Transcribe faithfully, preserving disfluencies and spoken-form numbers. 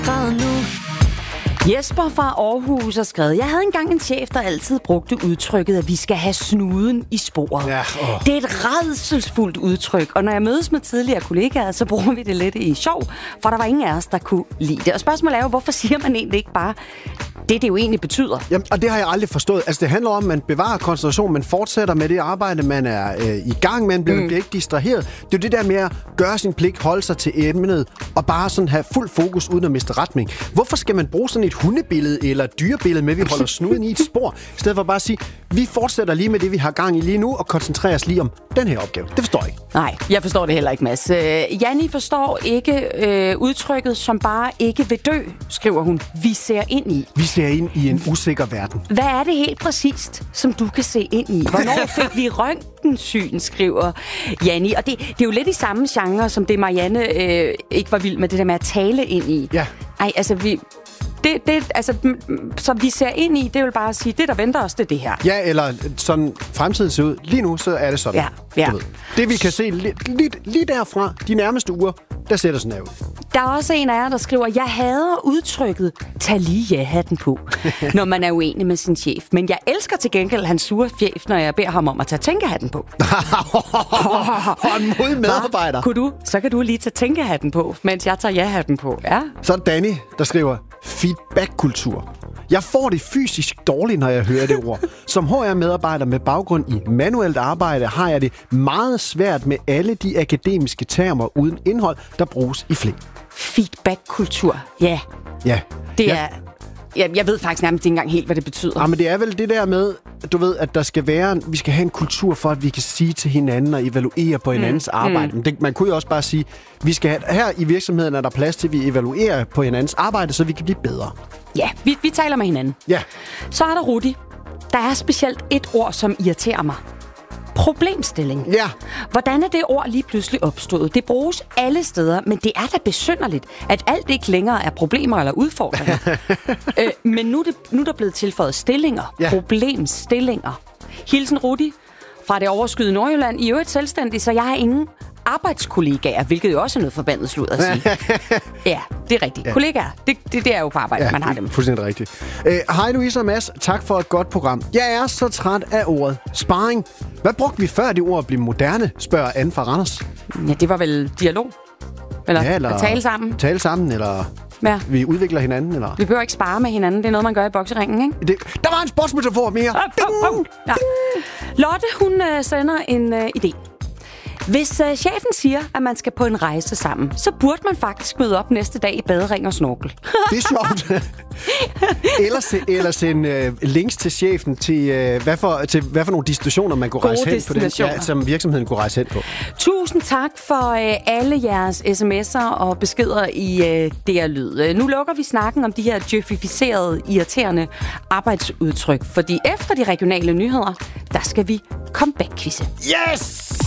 Jesper fra Aarhus har skrevet: Jeg havde engang en chef, der altid brugte udtrykket, at vi skal have snuden i sporet. Ja, oh. Det er et rædselsfuldt udtryk, og når jeg mødes med tidligere kollegaer, så bruger vi det lidt i sjov, for der var ingen af os, der kunne lide det. Og spørgsmålet er jo, hvorfor siger man egentlig ikke bare det, det jo egentlig betyder? Jamen, og det har jeg aldrig forstået. Altså, det handler om, at man bevarer koncentration, man fortsætter med det arbejde, man er øh, i gang med, man bliver, mm. bliver ikke distraheret. Det er jo det der med at gøre sin pligt, holde sig til emnet, og bare sådan have fuld fokus uden at miste retning. Hvorfor skal man bruge sådan et hundebillede eller et dyrebillede med, at vi holder snuden i et spor, i stedet for bare at sige, vi fortsætter lige med det, vi har gang i lige nu, og koncentrerer os lige om den her opgave? Det forstår jeg ikke. Nej, jeg forstår det heller ikke, Mads. Uh, Janni forstår ikke uh, udtrykket, som bare ikke vil dø, skriver hun. Vi ser ind i. Vi ser ind i en usikker verden. Hvad er det helt præcist, som du kan se ind i? Hvornår fik vi røntgensyn, skriver Janni. Og det, det er jo lidt i samme genre, som det Marianne øh, ikke var vild med, det der med at tale ind i. Ja. Ej, altså vi... Det, det, altså, som vi ser ind i, det vil bare sige, det der venter os, det er det her. Ja, eller sådan fremtiden ser ud. Lige nu, så er det sådan. Ja, ja. Det vi kan se lige, lige, lige derfra, de nærmeste uger, der ser det sådan her ud. Der er også en af jer, der skriver, jeg hader udtrykket, tag lige ja-hatten på, når man er uenig med sin chef. Men jeg elsker til gengæld hans sure chef, når jeg beder ham om at tage tænkehatten på. Og en modig medarbejder. Kunne du, så kan du lige tage tænkehatten på, mens jeg tager ja-hatten på. Ja. Så er Danny, der skriver, feedback-kultur. Jeg får det fysisk dårligt, når jeg hører det ord. Som H R-medarbejder med baggrund i manuelt arbejde, har jeg det meget svært med alle de akademiske termer uden indhold, der bruges i flæng. Feedback-kultur, ja. Ja. Det ja. er... Jeg, jeg ved faktisk nærmest ikke engang helt, hvad det betyder. Ja, men det er vel det der med, du ved, at der skal være, vi skal have en kultur for, at vi kan sige til hinanden og evaluere på hinandens mm. arbejde. Mm. Men det, man kunne jo også bare sige, vi skal have, her i virksomheden er der plads til, at vi evaluerer på hinandens arbejde, så vi kan blive bedre. Ja, vi, vi taler med hinanden. Ja. Så er der Rudi. Der er specielt et ord, som irriterer mig. Problemstilling. Ja. Hvordan er det ord lige pludselig opstået? Det bruges alle steder, men det er da besynderligt, at alt ikke længere er problemer eller udfordringer. øh, men nu er, det, nu er der blevet tilføjet stillinger. Ja. Problemstillinger. Hilsen Rudi fra det overskyede Nordjylland. I øvrigt selvstændig, så jeg har ingen arbejdskollegaer, hvilket jo også er noget forbandet slud at sige. Ja, det er rigtigt. Ja. Kollegaer, det, det, det er jo på arbejde, ja, man har dem. Fuldstændig rigtigt. Øh, hej Louise og Mads, tak for et godt program. Jeg er så træt af ordet sparring. Hvad brugte vi før det ord blev moderne, spørger Anne fra Randers. Ja, det var vel dialog? Eller, ja, eller at tale sammen? Tale sammen, eller ja. Vi udvikler hinanden, eller... Vi behøver ikke spare med hinanden, det er noget, man gør i bokseringen, ikke? Det, der var en sportsmetafor mere! Oh, oh, oh. Ja. Lotte, hun øh, sender en øh, idé. Hvis øh, chefen siger, at man skal på en rejse sammen, så burde man faktisk møde op næste dag i badering og snorkel. Det er sjovt. eller, se, eller sende øh, links til chefen til, øh, hvad, for, til hvad for nogle destinationer, man kunne rejse hen på den, ja, som virksomheden kunne rejse hen på. Tusind tak for øh, alle jeres sms'er og beskeder i øh, D R Lyd. Nu lukker vi snakken om de her djøfificerede, irriterende arbejdsudtryk, fordi efter de regionale nyheder, der skal vi comeback-quizze. Yes!